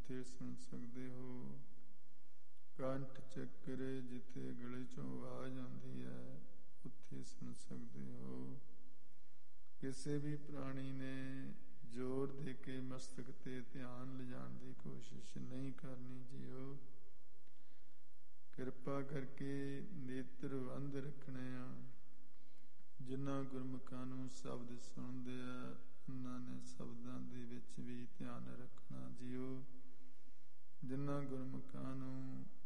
ਉੱਥੇ ਸੁਣ ਸਕਦੇ ਹੋ। ਕੰਠ ਚੱਕਰੇ ਜਿੱਥੇ ਗਲੇ ਚੋਂ ਆਵਾਜ਼ ਆਉਂਦੀ ਹੈ ਉੱਥੇ ਸੁਣ ਸਕਦੇ ਹੋ। ਕਿਸੇ ਵੀ ਪ੍ਰਾਣੀ ਨੇ ਜ਼ੋਰ ਦੇ ਕੇ ਮਸਤਕ ਤੇ ਧਿਆਨ ਲਿਜਾਣ ਦੀ ਕੋਸ਼ਿਸ਼ ਨਹੀਂ ਕਰਨੀ ਜੀਓ। ਕਿਰਪਾ ਕਰਕੇ ਨੇਤਰ ਬੰਦ ਰੱਖਣੇ ਆ। ਜਿਨ੍ਹਾਂ ਗੁਰਮੁਖਾਂ ਨੂੰ ਸ਼ਬਦ ਸੁਣਦੇ ਆ ਉਹਨਾਂ ਨੇ ਸ਼ਬਦਾਂ ਦੇ ਵਿੱਚ ਵੀ ਧਿਆਨ ਰੱਖਣਾ ਜੀਓ। ਜਿਨ੍ਹਾਂ ਗੁਰਮੁਖਾਂ ਨੂੰ